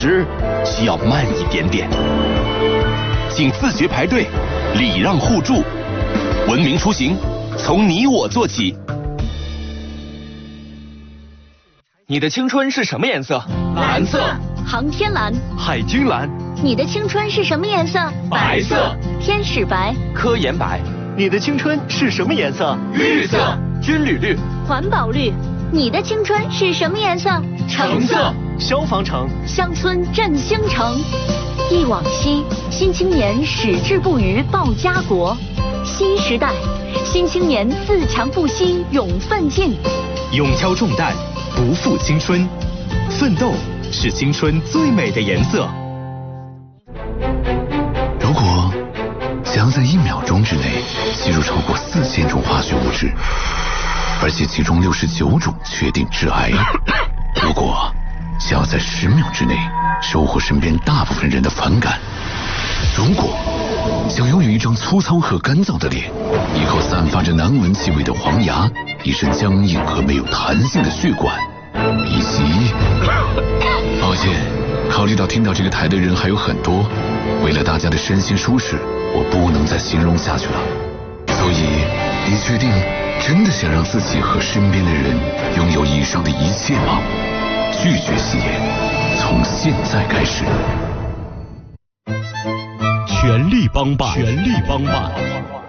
时需要慢一点点，请自觉排队，礼让互助，文明出行，从你我做起。 你的青春是什么颜色？ 蓝色。航天蓝。 海军蓝。 你的青春是什么颜色？ 白色。 天使白。 科研白。 你的青春是什么颜色？ 绿色。军旅绿。 环保绿。你的青春是什么颜色？ 橙色。 消防橙。 乡村振兴城。忆往昔，新青年矢志不渝报家国。新时代，新青年自强不息勇奋进。 勇挑重担，不负青春，奋斗是青春最美的颜色。 如果想要在1秒钟之内吸入超过4000种化学物质，而且其中69种确定致癌，如果想要在10秒之内收获身边大部分人的反感，如果想拥有一张粗糙和干燥的脸，一口散发着难闻气味的黄牙，一身僵硬和没有弹性的血管，以及……抱歉，考虑到听到这个台的人还有很多，为了大家的身心舒适，我不能再形容下去了。所以，你确定真的想让自己和身边的人拥有以上的一切吗？拒绝吸烟，从现在开始。 全力帮办，全力帮办。